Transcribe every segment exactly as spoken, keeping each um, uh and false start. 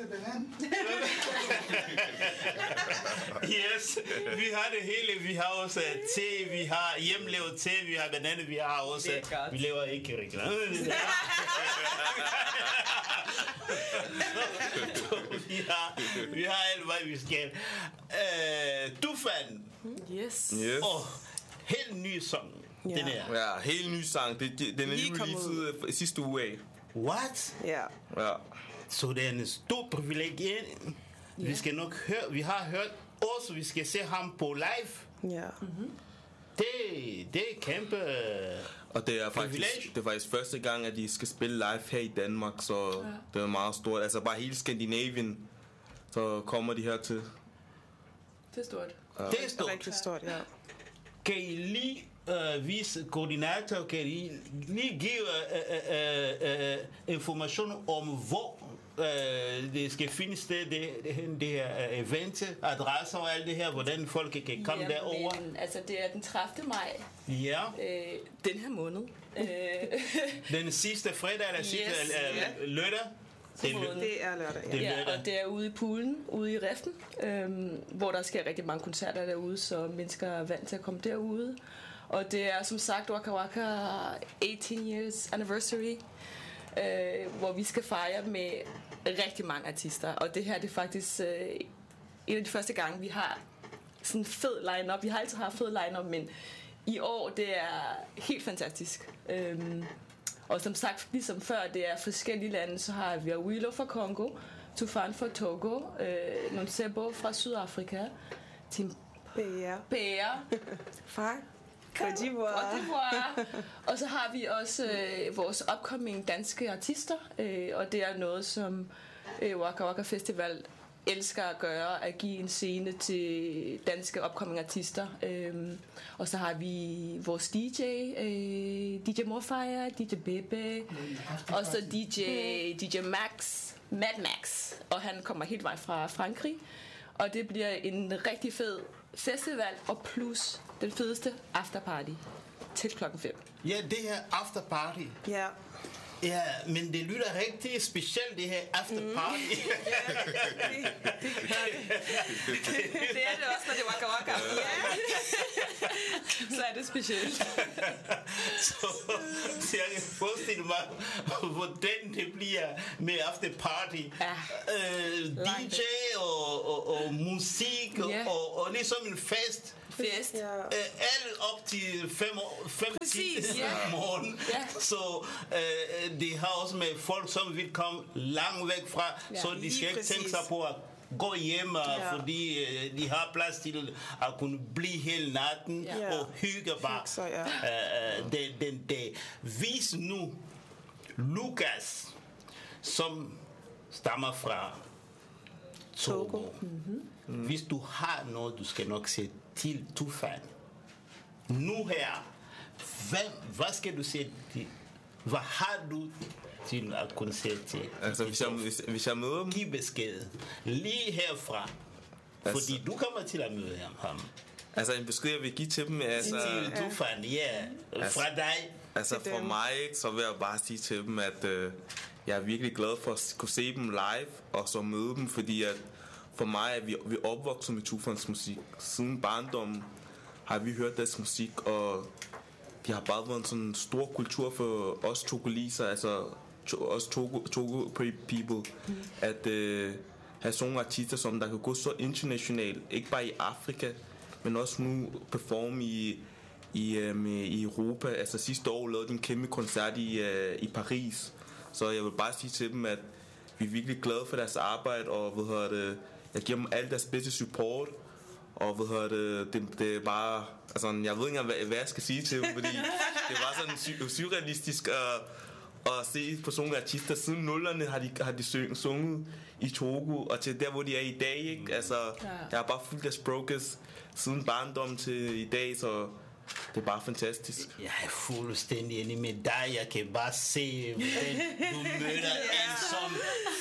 den anden. Yes, vi har det hele. Vi har også te, vi har hjemmelavet te, vi har bananer, vi har også... Vi laver ikke reklame. vi, har, vi har alt, hvad vi skal. Uh, Tufan. Yes. Yes. Og helt ny sang. Ja. Den her. Ja, helt ny sang. Det, det, den er lige releaset sidste uge af. What? Ja. Ja. Så det er en stor privilegie. Vi Ja. skal nok høre, vi har hørt også, vi skal se ham på live. Ja. Mm-hmm. Det, det er kæmpe. Og det er faktisk, privilege. det er faktisk første gang, at de skal spille live her i Danmark, så ja. Det er meget stort. Altså bare hele Skandinavien, så kommer de her til. Det er stort. Ja. Det er stort. Rigtig stort, ja. Kan I lige uh, vise koordinator, kan I lige give uh, uh, uh, uh, information om, hvor uh, det skal finde sted, det, det, det her uh, event, adresser og alt det her, hvordan folk kan komme Jamen, derover? altså det er den tredivte maj. Ja. Øh, den her måned. Øh, Den sidste fredag eller sidste Yes, uh, ja. lørdag? Det er lø- Det er lørdag, ja. Det er ja, lørdag. og det er ude i poolen, ude i Reften, øhm, hvor der sker rigtig mange koncerter derude, så mennesker er vant til at komme derude. Og det er som sagt Waka Waka eighteen years anniversary, øh, hvor vi skal fejre med rigtig mange artister. Og det her det er faktisk øh, en af de første gange, vi har sådan en fed line-up. Vi har altid haft fed line-up, men i år det er helt fantastisk. Øhm, Og som sagt, ligesom før, det er forskellige lande, så har vi Awilo fra Congo, Tufan fra Togo, øh, Nonsebo fra Sydafrika, Tim B R. B R Fra Côte d'Ivoire. Og så har vi også øh, vores upcoming danske artister, øh, og det er noget, som øh, Waka Waka Festival elsker at gøre, at give en scene til danske upcoming artister. Øhm, og så har vi vores D J, øh, D J Morfire, D J Bebe, og så D J, D J Max, Mad Max, og han kommer helt vej fra Frankrig. Og det bliver en rigtig fed festival, og plus den fedeste afterparty til klokken fem. Ja, det her afterparty. Ja. Ja, men det lyder rigtig specielt, det her afterparty. Mm. Det er det også, når det er Waka Waka. Ja. Så er det specielt. så, så jeg kan forestille mig, hvordan det bliver med afterparty. Ja. Øh, D J og, og, og musik og, Ja. og, og ligesom en fest. Fest. Ja. Øh, alt op til fem, fem Præcis, ti ja. om morgenen. Ja. Så øh, det har også med folk, som vil komme langt væk fra, Ja, så de lige skal ikke præcis. tænke sig på at gå hjem, Ja. fordi øh, de har plads til at kunne blive hele natten Ja. og hygge bare. Hygge sig, ja. Øh, den, den, den. Vis nu Lukas, som stammer fra Togo. Togo. Mm-hmm. Hvis du har noget, du skal nok se til Tufan. Nu her, hvem, hvad skal du se til? Hvad har du til at kunne se til? Altså hvis jeg, hvis, hvis jeg møder dem. Giv besked lige herfra. Altså. Fordi du kommer til at møde ham. Altså en besked jeg vil give til dem. Altså, Til Tufan, ja. Altså. Fra dig. altså Til for dem. mig, så vil jeg bare sige til dem, at øh, jeg er virkelig glad for at kunne se dem live, og så møde dem, fordi at for mig er vi, vi er opvokset med Tufans musik. Siden barndommen har vi hørt deres musik, og det har bare været en sådan stor kultur for os togoliser, altså to, os Togo, Togo people, mm. at øh, have sådan nogle artister, som der kan gå så internationalt, ikke bare i Afrika, men også nu performe i, i, øh, med, i Europa. Altså sidste år lavede de en kæmpe koncert i, øh, i Paris, så jeg vil bare sige til dem, at vi er virkelig glade for deres arbejde, og hvad hedder det, jeg giver dem alt deres bedste support, og hvad hedder det, det, det er bare, altså jeg ved ikke engang, hvad, hvad jeg skal sige til dem, fordi det var sådan sy- surrealistisk at, at se på sådan nogle artister. Siden nullerne har de, har de syng, sunget i Togo, og til der, hvor de er i dag, ikke? Altså, jeg har bare fulgt deres progress siden barndom til i dag, så det er bare fantastisk. Jeg er fuldstændig enig med dig. Jeg kan bare se, hvordan du møder en som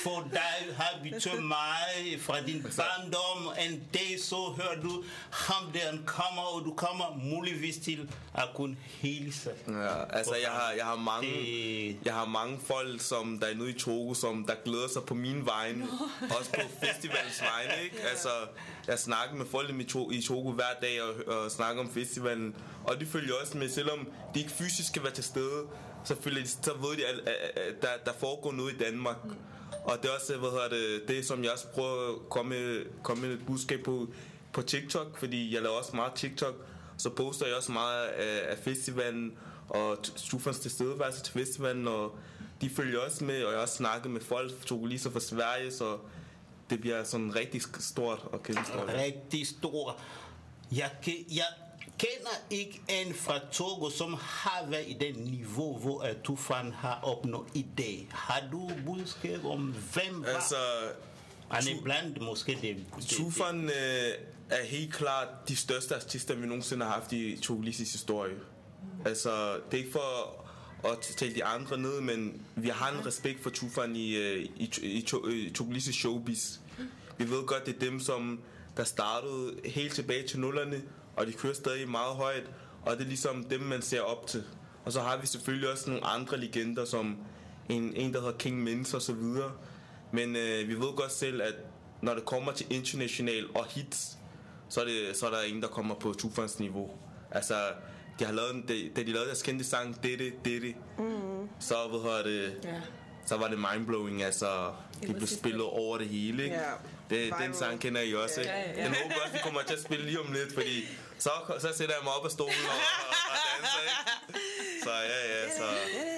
for dig har betydet meget fra din barndom. En dag så hører du ham der, han kommer, og du kommer muligvis til at kunne hele sig. Ja, altså jeg har, jeg har mange det... jeg har mange folk, som der er nede i Togo, som der glæder sig på min vegne, også på festivalens vegne, ikke? Altså, jeg snakker med folk i Togo hver dag og, og snakker om festivalen, og de følger også med, selvom de ikke fysisk skal være til stede, så, følger de, så ved de, at, at der, der foregår noget i Danmark. Og det er også, hvad hedder det, det som jeg også prøver at komme, komme med et budskab på, på TikTok, fordi jeg laver også meget TikTok, så poster jeg også meget af, af festivalen, og Tufans tilstedeværelse til festivalen, og de følger også med, og jeg har også snakket med folk, togoliser fra Sverige, så det bliver sådan rigtig stort og kæmpe stort. Rigtig stort. Jeg, jeg kender ikke en fra Togo, som har været i den niveau, hvor Tufan har opnået i dag. Har du budskab om, hvem var? Altså, han er blandt måske det. Tufan øh, er helt klart de største artister, vi nogensinde har haft i Togolisis historie. Altså, det er ikke for at tale de andre ned, men vi har en respekt for Tufan i, i, i, i Togolisis showbiz. Vi ved godt, det er dem, som der startede helt tilbage til nullerne, og de kører stadig meget højt, og det er ligesom dem, man ser op til. Og så har vi selvfølgelig også nogle andre legender, som en, en der hedder King Minz og så videre. Men øh, vi ved godt selv, at når det kommer til international og hits, så er, det, så er der en, der kommer på Tufans niveau. Altså, de har lavet, de, da de lavede deres kendte sang, Dette, Dette, mm. så, hvad det, yeah. så var det mindblowing, altså, det blev spillet over det hele, ikke? Yeah. Det, den sang kender I også, ikke? Yeah, yeah. Den håber også, vi kommer til at spille lige om lidt, fordi så, så sætter jeg mig op af stolen og, og, og danser, ikke? Så ja, ja, så...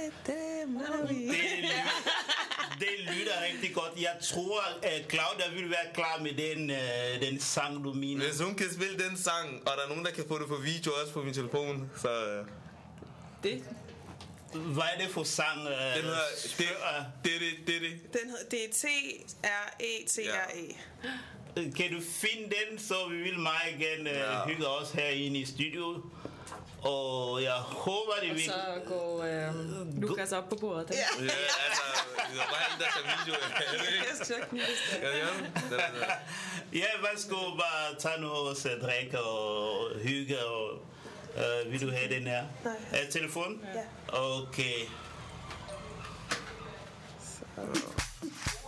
Det lyder rigtig godt. Jeg tror, at Claudia vil være klar med den, uh, den sang, du mener. Hvis hun kan spille den sang, og der er nogen, der kan få det på video også på min telefon, så... Uh... Det... Hvad er det for sang? Uh, den hedder... Det, det, det, det, det. Den hedder... Det er T R E T R E. Ja. Kan du finde den, så vi vil meget gerne uh, ja. hygge os herinde i studiet. Og jeg håber, det vil... Og så går øh, Lukas op på bordet. Ja, ja altså... Det var bare en, der tager video. Ja, ja. Ja, værsgo, bare tage noget at drikke og hygge. Og, uh, vil du have den her? Nej. Er telefon? Ja. Okay. Så.